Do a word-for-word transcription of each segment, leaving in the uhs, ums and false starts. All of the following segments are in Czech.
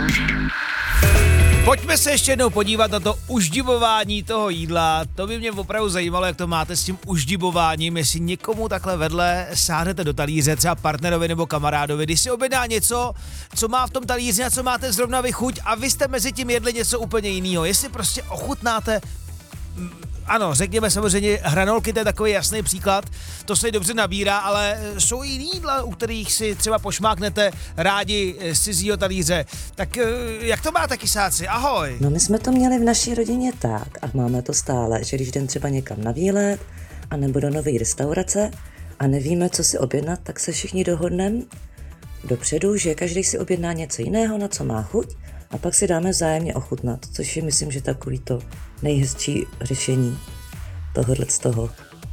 Pojďme se ještě jednou podívat na to uždibování toho jídla. To by mě opravdu zajímalo, jak to máte s tím uždibováním, jestli někomu takhle vedle sáhnete do talíře, třeba partnerovi nebo kamarádovi, když si objedná něco, co má v tom talíři a co máte zrovna vy chuť a vy jste mezi tím jedli něco úplně jiného. Jestli prostě ochutnáte. Ano, řekněme samozřejmě hranolky, to je takový jasný příklad, to se dobře nabírá, ale jsou i jiný jídla, u kterých si třeba pošmáknete rádi z cizího talíře. Tak jak to máte, kysáci? Ahoj! No my jsme to měli v naší rodině tak a máme to stále, že když jdem třeba někam na výlet a nebo do nové restaurace a nevíme, co si objednat, tak se všichni dohodneme dopředu, že každý si objedná něco jiného, na co má chuť a pak si dáme vzájemně ochutnat, což je myslím, že takový to nejhezčí řešení tohohle z toho.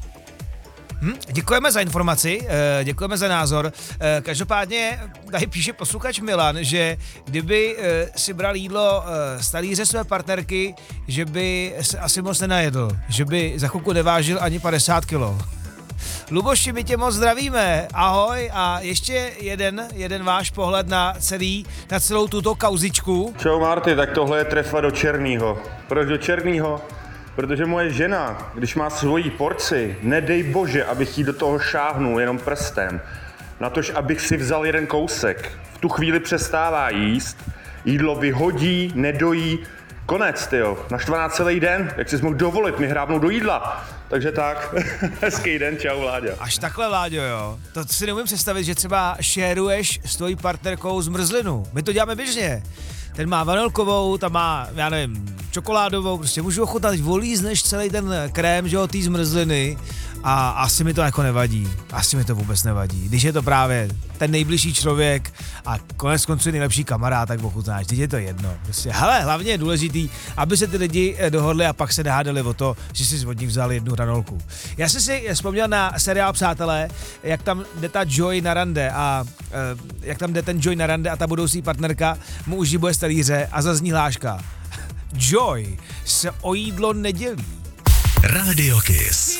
Hm, děkujeme za informaci, děkujeme za názor. Každopádně tady píše posluchač Milan, že kdyby si bral jídlo z talíře své partnerky, že by se asi moc nenajedl, že by za chvilku nevážil ani padesát kilo. Luboši, my tě moc zdravíme, ahoj a ještě jeden, jeden váš pohled na celý, na celou tuto kauzičku. Čau Marty, tak tohle je trefa do černýho. Proč do černýho? Protože moje žena, když má svoji porci, nedej bože, abych jí do toho šáhnul jenom prstem. Natož, abych si vzal jeden kousek. V tu chvíli přestává jíst, jídlo vyhodí, nedojí, konec, tyjo. Naštvaná celý den, jak jsi mohl dovolit mi hrábnout do jídla. Takže tak, hezký den, čau Vláďa. Až takhle, Vláďo, jo. To si neumím představit, že třeba šéruješ s tvojí partnerkou zmrzlinu. My to děláme běžně. Ten má vanilkovou, ta má, já nevím, čokoládovou, prostě můžu ochutnat, volízneš celý ten krém, že jo, tý zmrzliny a asi mi to jako nevadí. Asi mi to vůbec nevadí. Když je to právě ten nejbližší člověk a konec konců nejlepší kamarád, tak ochutnáš, teď je to jedno. Prostě, hele, hlavně je důležitý, aby se ty lidi dohodli a pak se nehádali o to, že si od nich vzali jednu hranolku. Já jsem si vzpomněl na seriál Přátelé, jak tam jde ta Joy na rande a uh, jak tam jde ten Joy na rande a ta budoucí partnerka mu užibuje z talíře a zazní hláška. Joy se o jídlo nedělí. Radio Kiss.